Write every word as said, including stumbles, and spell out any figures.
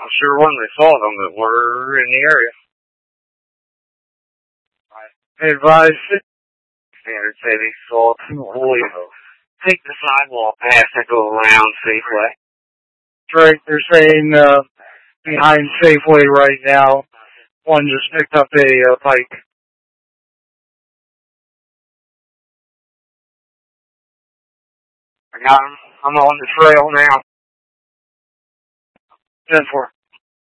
I'm sure when they saw them that were in the area. I advised Standard say they saw two boys take the sidewalk path and go around Safeway. Right, they're saying uh, behind Safeway right now. One just picked up a uh, bike. I got him. I'm on the trail now. ten four.